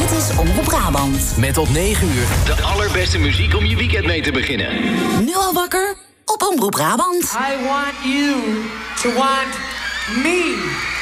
Dit is Omroep Brabant. Met tot 9 uur de allerbeste muziek om je weekend mee te beginnen. Nu al wakker op Omroep Brabant. I want you to want me.